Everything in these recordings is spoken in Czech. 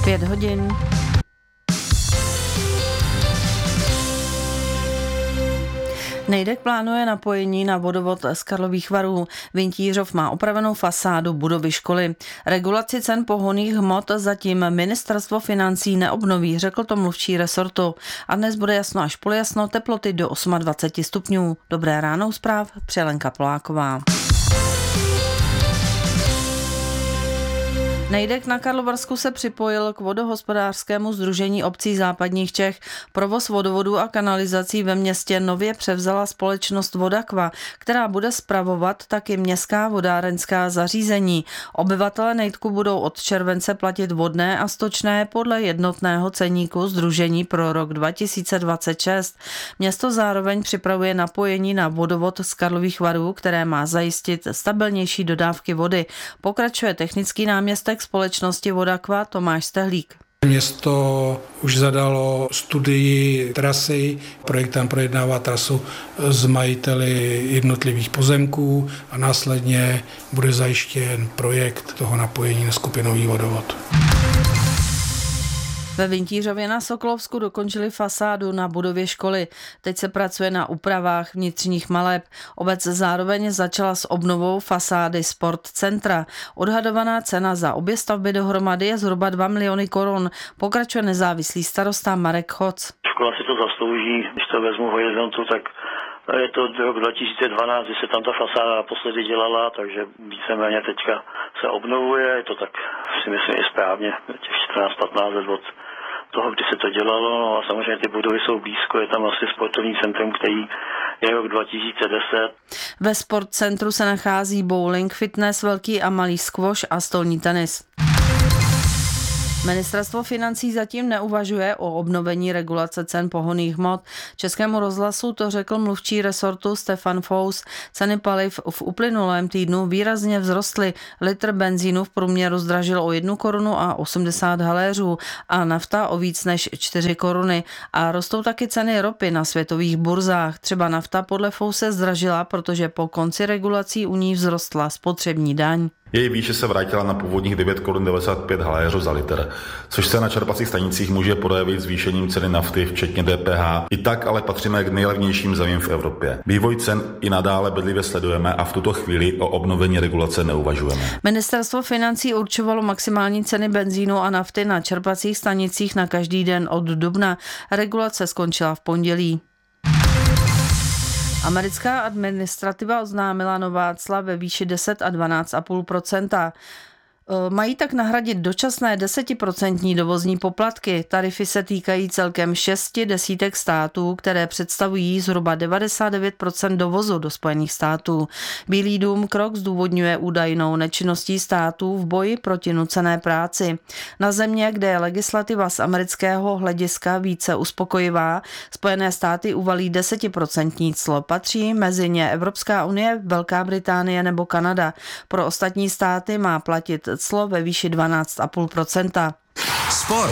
5 hodin. Nejdek plánuje napojení na vodovod z Karlových Varů. Vintířov má opravenou fasádu budovy školy. Regulaci cen pohonných hmot zatím ministerstvo financí neobnoví, řekl to mluvčí resortu. A dnes bude jasno až polojasno, teploty do 28 stupňů. Dobré ráno, zpráv Lenka Poláková. Nejdek na Karlovarsku se připojil k vodohospodářskému sdružení obcí západních Čech. Provoz vodovodů a kanalizací ve městě nově převzala společnost Vodaqua, která bude spravovat taky městská vodárenská zařízení. Obyvatelé Nejdku budou od července platit vodné a stočné podle jednotného ceníku sdružení pro rok 2026. Město zároveň připravuje napojení na vodovod z Karlových Varů, které má zajistit stabilnější dodávky vody. Pokračuje technický náměstek společnosti Vodaqua Tomáš Stehlík. Město už zadalo studii trasy, projektant projednává trasu s majiteli jednotlivých pozemků a následně bude zajištěn projekt toho napojení na skupinový vodovod. Ve Vintířově na Sokolovsku dokončili fasádu na budově školy. Teď se pracuje na úpravách vnitřních maleb. Obec zároveň začala s obnovou fasády Sportcentra. Odhadovaná cena za obě stavby dohromady je zhruba 2 miliony korun. Pokračuje nezávislý starosta Marek Choc. Škola si to zaslouží, když to vezmu v horizontu, tak je to rok 2012, kdy se tam ta fasáda naposledy dělala, takže víceméně teďka se obnovuje, je to tak si myslím i správně, těch 14-15 let od toho, kdy se to dělalo, no a samozřejmě ty budovy jsou blízko, je tam asi sportovní centrum, který je rok 2010. Ve sportcentru se nachází bowling, fitness, velký a malý squash a stolní tenis. Ministerstvo financí zatím neuvažuje o obnovení regulace cen pohonných hmot. Českému rozhlasu to řekl mluvčí resortu Stefan Fous. Ceny paliv v uplynulém týdnu výrazně vzrostly. Litr benzínu v průměru zdražil o 1 korunu a 80 haléřů a nafta o víc než 4 koruny. A rostou taky ceny ropy na světových burzách. Třeba nafta podle Fouse zdražila, protože po konci regulací u ní vzrostla spotřební daň. Její výše se vrátila na původních 9 korun 95 haléřů za litr, což se na čerpacích stanicích může projevit zvýšením ceny nafty, včetně DPH. I tak ale patříme k nejlevnějším zemím v Evropě. Vývoj cen i nadále bedlivě sledujeme a v tuto chvíli o obnovení regulace neuvažujeme. Ministerstvo financí určovalo maximální ceny benzínu a nafty na čerpacích stanicích na každý den od dubna. Regulace skončila v pondělí. Americká administrativa oznámila nová cla ve výši 10 a 12,5%. Mají tak nahradit dočasné 10% dovozní poplatky. Tarify se týkají celkem 6 desítek států, které představují zhruba 99% dovozu do Spojených států. Bílý dům krok zdůvodňuje údajnou nečinností států v boji proti nucené práci. Na země, kde je legislativa z amerického hlediska více uspokojivá, Spojené státy uvalí 10% clo. Patří mezi ně Evropská unie, Velká Británie nebo Kanada. Pro ostatní státy má platit clo ve výši 12,5%. Sport.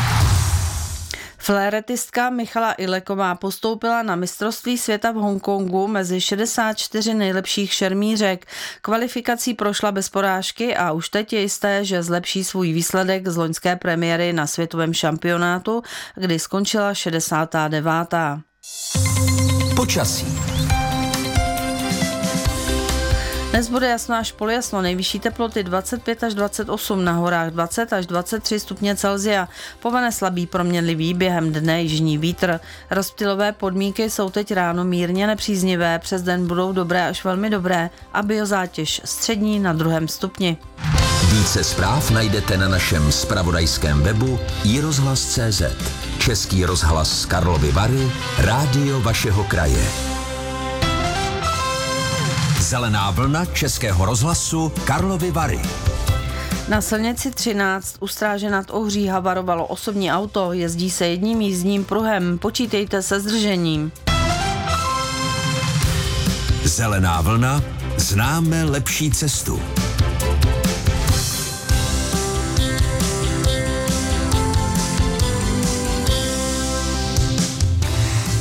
Fléretistka Michala Ileková postoupila na mistrovství světa v Hongkongu mezi 64 nejlepších šermířek. Kvalifikací prošla bez porážky a už teď je jisté, že zlepší svůj výsledek z loňské premiéry na světovém šampionátu, kdy skončila 69. Počasí. Dnes bude jasno až polojasno, nejvyšší teploty 25 až 28, na horách 20 až 23 stupně Celsia. Povane slabý proměnlivý, během dne jižní vítr. Rozptylové podmínky jsou teď ráno mírně nepříznivé, přes den budou dobré až velmi dobré a biozátěž střední na 2. stupni. Více zpráv najdete na našem zpravodajském webu iRozhlas.cz. Český rozhlas Karlovy Vary, rádio vašeho kraje. Zelená vlna Českého rozhlasu Karlovy Vary. Na silnici 13 u Stráže nad Ohří havarovalo osobní auto, jezdí se jedním jízdním pruhem, počítejte se zdržením. Zelená vlna, známe lepší cestu.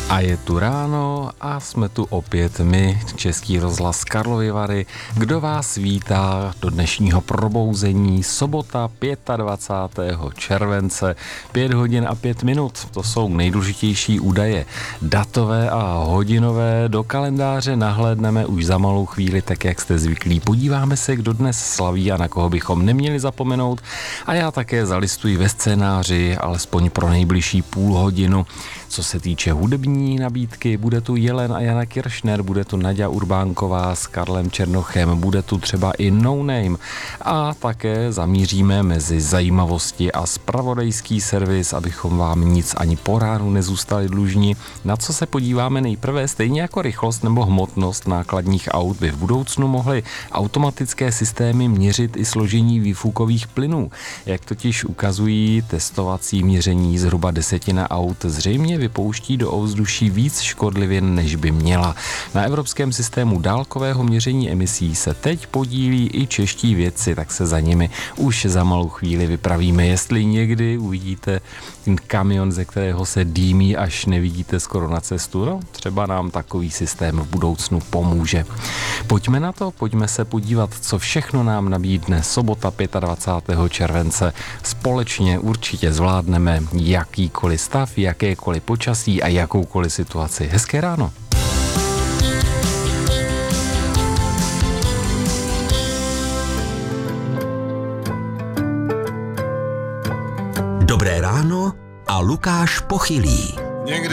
A je tu ráno a jsme tu opět my, Český rozhlas Karlovy Vary. Kdo vás vítá do dnešního probouzení? Sobota 25. července, 5 hodin a 5 minut. To jsou nejdůležitější údaje datové a hodinové. Do kalendáře nahlédneme už za malou chvíli, tak jak jste zvyklí. Podíváme se, kdo dnes slaví a na koho bychom neměli zapomenout. A já také zalistuji ve scénáři, alespoň pro nejbližší půl hodinu. Co se týče hudební nabídky, bude tu Jelen a Jana Kiršner, bude tu Naďa Urbánková s Karlem Černochem, bude tu třeba i No Name a také zamíříme mezi zajímavosti a zpravodajský servis, abychom vám nic ani po ránu nezůstali dlužní. Na co se podíváme nejprve, stejně jako rychlost nebo hmotnost nákladních aut by v budoucnu mohly automatické systémy měřit i složení výfukových plynů. Jak totiž ukazují testovací měření, zhruba 10% aut zřejmě vypouští do ovzduší víc škodlivin, než by měla. Na evropském systému dálkového měření emisí se teď podílí i čeští vědci, tak se za nimi už za malou chvíli vypravíme. Jestli někdy uvidíte ten kamion, ze kterého se dýmí, až nevidíte skoro na cestu, no třeba nám takový systém v budoucnu pomůže. Pojďme na to, pojďme se podívat, co všechno nám nabídne sobota 25. července. Společně určitě zvládneme jakýkoliv stav, jakékoliv počasí a jakoukoliv situaci. Hezké ráno. Dobré ráno a Lukáš Pochylý.